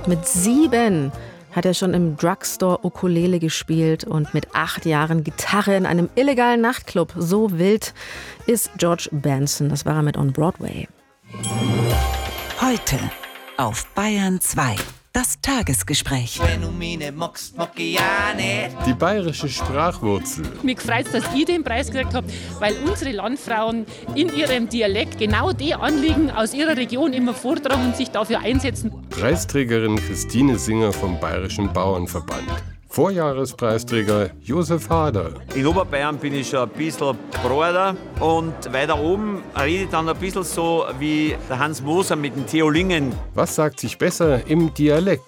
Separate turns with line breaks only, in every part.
Mit 7 hat er schon im Drugstore Ukulele gespielt und mit 8 Jahren Gitarre in einem illegalen Nachtclub. So wild ist George Benson. Das war er mit On Broadway.
Heute auf Bayern 2. Das Tagesgespräch.
Wenn du mich nicht magst, mag ich auch nicht.
Die bayerische Sprachwurzel.
Mich freut es, dass ich den Preis gekriegt habe, weil unsere Landfrauen in ihrem Dialekt genau die Anliegen aus ihrer Region immer vortragen und sich dafür einsetzen.
Preisträgerin Christine Singer vom Bayerischen Bauernverband. Vorjahrespreisträger Josef Hader.
In Oberbayern bin ich schon ein bisschen breiter und weiter oben rede ich dann ein bisschen so wie der Hans Moser mit dem Theo Lingen.
Was sagt sich besser im Dialekt?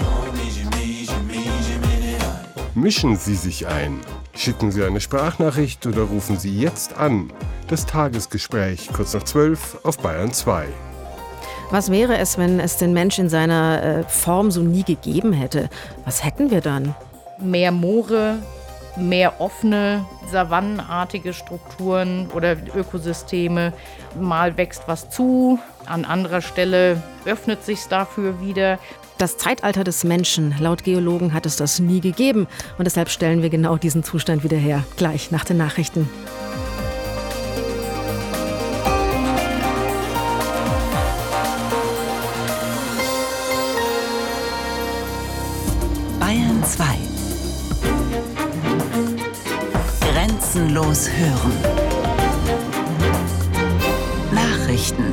Mischen Sie sich ein. Schicken Sie eine Sprachnachricht oder rufen Sie jetzt an. Das Tagesgespräch, kurz nach 12 auf Bayern 2.
Was wäre es, wenn es den Mensch in seiner Form so nie gegeben hätte? Was hätten wir dann?
Mehr Moore, mehr offene, savannenartige Strukturen oder Ökosysteme. Mal wächst was zu, an anderer Stelle öffnet sich's dafür wieder.
Das Zeitalter des Menschen, laut Geologen, hat es das nie gegeben. Und deshalb stellen wir genau diesen Zustand wieder her. Gleich nach den Nachrichten.
Bayern 2. Grenzenlos hören. Nachrichten.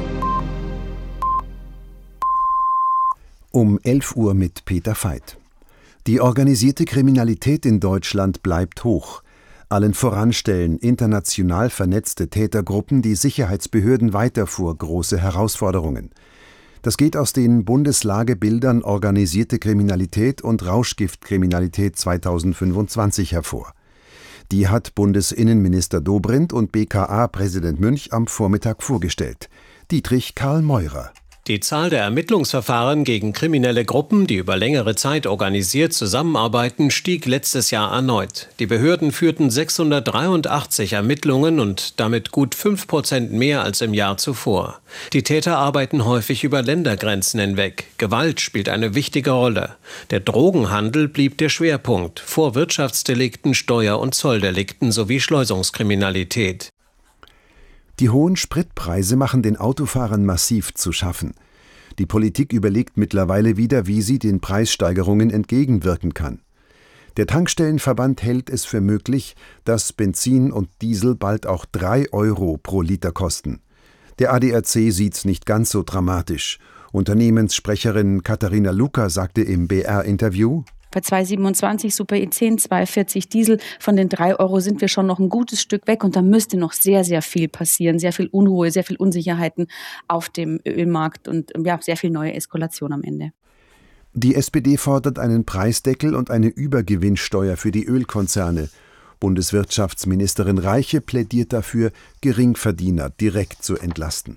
Um 11 Uhr mit Peter Veit. Die organisierte Kriminalität in Deutschland bleibt hoch. Allen voran stellen international vernetzte Tätergruppen die Sicherheitsbehörden weiter vor große Herausforderungen. Das geht aus den Bundeslagebildern Organisierte Kriminalität und Rauschgiftkriminalität 2025 hervor. Die hat Bundesinnenminister Dobrindt und BKA-Präsident Münch am Vormittag vorgestellt. Dietrich Karl Meurer.
Die Zahl der Ermittlungsverfahren gegen kriminelle Gruppen, die über längere Zeit organisiert zusammenarbeiten, stieg letztes Jahr erneut. Die Behörden führten 683 Ermittlungen und damit gut 5% mehr als im Jahr zuvor. Die Täter arbeiten häufig über Ländergrenzen hinweg. Gewalt spielt eine wichtige Rolle. Der Drogenhandel blieb der Schwerpunkt, vor Wirtschaftsdelikten, Steuer- und Zolldelikten sowie Schleusungskriminalität.
Die hohen Spritpreise machen den Autofahrern massiv zu schaffen. Die Politik überlegt mittlerweile wieder, wie sie den Preissteigerungen entgegenwirken kann. Der Tankstellenverband hält es für möglich, dass Benzin und Diesel bald auch 3 Euro pro Liter kosten. Der ADAC sieht's nicht ganz so dramatisch. Unternehmenssprecherin Katharina Luca sagte im BR-Interview:
Bei 2,27 Super E10, 2,40 Diesel, von den 3 Euro sind wir schon noch ein gutes Stück weg und da müsste noch sehr, sehr viel passieren, sehr viel Unruhe, sehr viel Unsicherheiten auf dem Ölmarkt und sehr viel neue Eskalation am Ende.
Die SPD fordert einen Preisdeckel und eine Übergewinnsteuer für die Ölkonzerne. Bundeswirtschaftsministerin Reiche plädiert dafür, Geringverdiener direkt zu entlasten.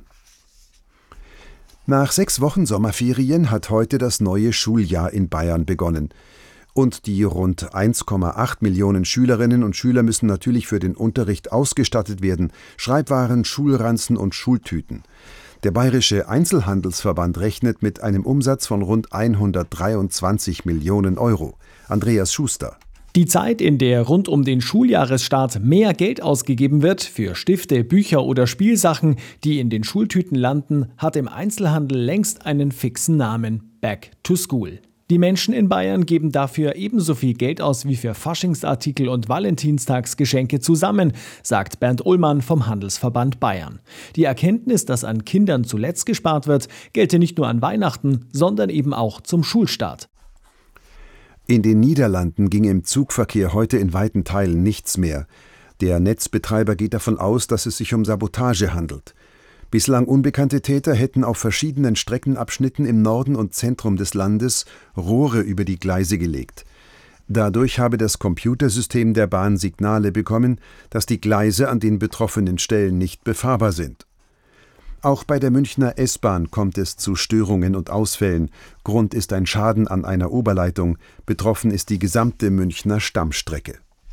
Nach 6 Wochen Sommerferien hat heute das neue Schuljahr in Bayern begonnen. Und die rund 1,8 Millionen Schülerinnen und Schüler müssen natürlich für den Unterricht ausgestattet werden: Schreibwaren, Schulranzen und Schultüten. Der Bayerische Einzelhandelsverband rechnet mit einem Umsatz von rund 123 Millionen Euro. Andreas Schuster.
Die Zeit, in der rund um den Schuljahresstart mehr Geld ausgegeben wird für Stifte, Bücher oder Spielsachen, die in den Schultüten landen, hat im Einzelhandel längst einen fixen Namen: Back to School. Die Menschen in Bayern geben dafür ebenso viel Geld aus wie für Faschingsartikel und Valentinstagsgeschenke zusammen, sagt Bernd Ullmann vom Handelsverband Bayern. Die Erkenntnis, dass an Kindern zuletzt gespart wird, gelte nicht nur an Weihnachten, sondern eben auch zum Schulstart.
In den Niederlanden ging im Zugverkehr heute in weiten Teilen nichts mehr. Der Netzbetreiber geht davon aus, dass es sich um Sabotage handelt. Bislang unbekannte Täter hätten auf verschiedenen Streckenabschnitten im Norden und Zentrum des Landes Rohre über die Gleise gelegt. Dadurch habe das Computersystem der Bahn Signale bekommen, dass die Gleise an den betroffenen Stellen nicht befahrbar sind. Auch bei der Münchner S-Bahn kommt es zu Störungen und Ausfällen. Grund ist ein Schaden an einer Oberleitung. Betroffen ist die gesamte Münchner Stammstrecke.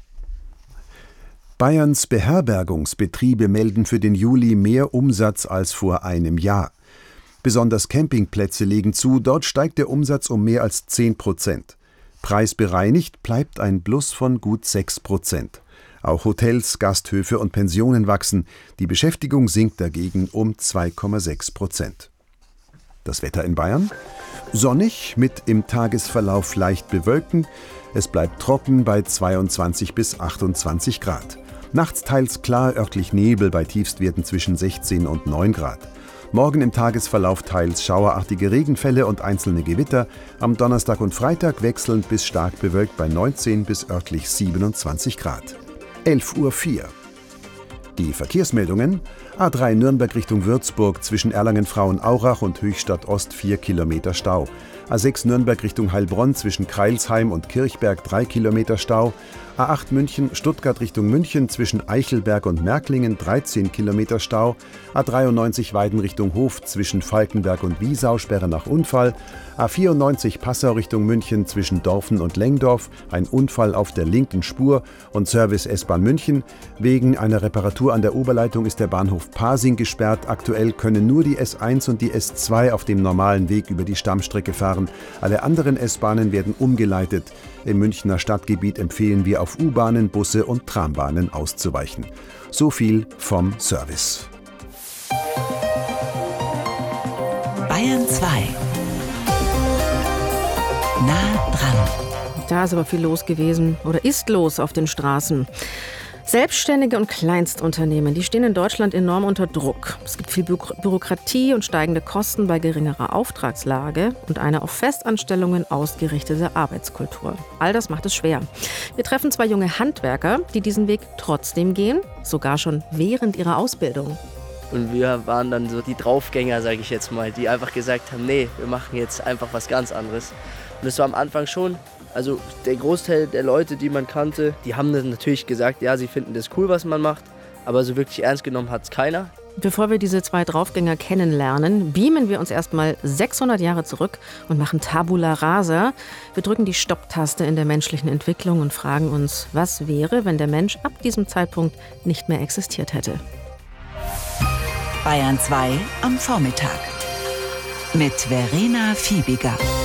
Bayerns Beherbergungsbetriebe melden für den Juli mehr Umsatz als vor einem Jahr. Besonders Campingplätze legen zu, dort steigt der Umsatz um mehr als 10%. Preisbereinigt bleibt ein Plus von gut 6%. Auch Hotels, Gasthöfe und Pensionen wachsen, die Beschäftigung sinkt dagegen um 2,6%. Das Wetter in Bayern? Sonnig, mit im Tagesverlauf leicht bewölken. Es bleibt trocken bei 22 bis 28 Grad. Nachts teils klar, örtlich Nebel bei Tiefstwerten zwischen 16 und 9 Grad. Morgen im Tagesverlauf teils schauerartige Regenfälle und einzelne Gewitter. Am Donnerstag und Freitag wechselnd bis stark bewölkt bei 19 bis örtlich 27 Grad. 11:04 Uhr. Die Verkehrsmeldungen: A3 Nürnberg Richtung Würzburg zwischen Erlangen-Frauenaurach und Höchstadt Ost 4 Kilometer Stau. A6 Nürnberg Richtung Heilbronn zwischen Kreilsheim und Kirchberg 3 Kilometer Stau. A8 München Stuttgart Richtung München zwischen Eichelberg und Märklingen 13 Kilometer Stau. A93 Weiden Richtung Hof zwischen Falkenberg und Wiesau Sperre nach Unfall. A94 Passau Richtung München zwischen Dorfen und Lengdorf ein Unfall auf der linken Spur und Service S-Bahn München. Wegen einer Reparatur an der Oberleitung ist der Bahnhof Pasing gesperrt. Aktuell können nur die S1 und die S2 auf dem normalen Weg über die Stammstrecke fahren. Alle anderen S-Bahnen werden umgeleitet. Im Münchner Stadtgebiet empfehlen wir auf U-Bahnen, Busse und Trambahnen auszuweichen. So viel vom Service.
Bayern 2. Nah dran.
Da ist aber viel los gewesen oder ist los auf den Straßen. Selbstständige und Kleinstunternehmen, die stehen in Deutschland enorm unter Druck. Es gibt viel Bürokratie und steigende Kosten bei geringerer Auftragslage und eine auf Festanstellungen ausgerichtete Arbeitskultur. All das macht es schwer. Wir treffen 2 junge Handwerker, die diesen Weg trotzdem gehen, sogar schon während ihrer Ausbildung.
Und wir waren dann so die Draufgänger, sage ich jetzt mal, die einfach gesagt haben, nee, wir machen jetzt einfach was ganz anderes. Und das war am Anfang schon. Also der Großteil der Leute, die man kannte, die haben dann natürlich gesagt, ja, sie finden das cool, was man macht, aber so wirklich ernst genommen hat es keiner.
Bevor wir diese 2 Draufgänger kennenlernen, beamen wir uns erstmal 600 Jahre zurück und machen Tabula Rasa. Wir drücken die Stopptaste in der menschlichen Entwicklung und fragen uns, was wäre, wenn der Mensch ab diesem Zeitpunkt nicht mehr existiert hätte.
Bayern 2 am Vormittag mit Verena Fiebiger.